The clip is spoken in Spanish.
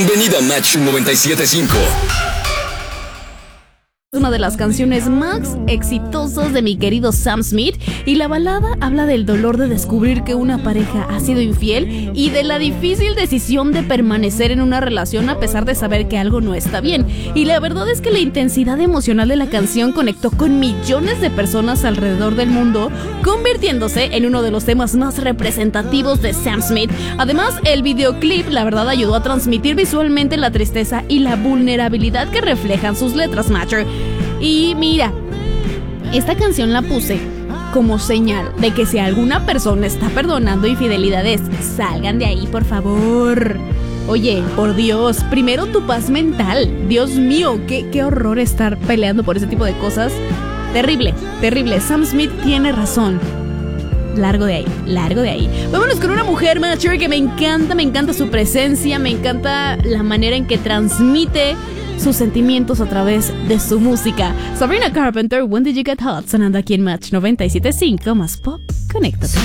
Bienvenido a Match 97.5. Una de las canciones más exitosas de mi querido Sam Smith, y la balada habla del dolor de descubrir que una pareja ha sido infiel y de la difícil decisión de permanecer en una relación a pesar de saber que algo no está bien. Y la verdad es que la intensidad emocional de la canción conectó con millones de personas alrededor del mundo, convirtiéndose en uno de los temas más representativos de Sam Smith. Además, el videoclip la verdad ayudó a transmitir visualmente la tristeza y la vulnerabilidad que reflejan sus letras, Matcher. Y mira, esta canción la puse como señal de que si alguna persona está perdonando infidelidades, salgan de ahí, por favor. Oye, por Dios, primero tu paz mental. Dios mío, qué horror estar peleando por ese tipo de cosas. Terrible, terrible. Sam Smith tiene razón. Largo de ahí, largo de ahí. Vámonos con una mujer, Matcher, que me encanta su presencia, me encanta la manera en que transmite sus sentimientos a través de su música. Sabrina Carpenter, When Did You Get Hot, sonando aquí en Match 97.5, más pop, conéctate.